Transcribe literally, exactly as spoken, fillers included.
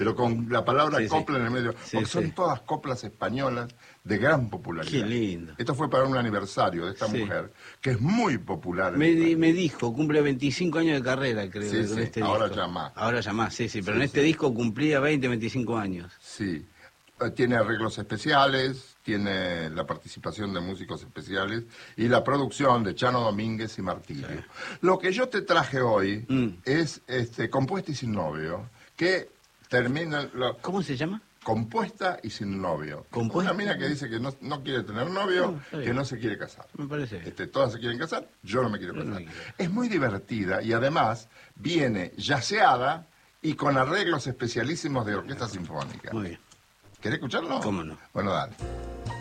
pero con la palabra Sí, sí. copla en el medio, Sí, porque son sí. todas coplas españolas de gran popularidad. Qué lindo. Esto fue para un aniversario de esta Sí. mujer, que es muy popular en Me, di- España. me dijo, cumple veinticinco años de carrera, creo, Sí, con sí, este ahora disco. ya más. Ahora ya más, sí, sí, pero Sí, en este sí. disco cumplía veinte, veinticinco años. Sí, Eh, tiene arreglos especiales, tiene la participación de músicos especiales y la producción de Chano Domínguez y Martirio. Sí. Lo que yo te traje hoy Mm. es este, Compuesta y sin novio, que termina... Lo, ¿Cómo se llama? Compuesta y sin novio. Compuesta. Una mina que dice que no, no quiere tener novio, No, está bien. que no se quiere casar. Me parece bien. Este, todas se quieren casar, yo no me quiero Yo no casar. me quiero. Es muy divertida y además viene yaceada y con arreglos especialísimos de orquesta sinfónica. Muy bien. ¿Querés escucharlo? ¿Cómo no? Bueno, dale.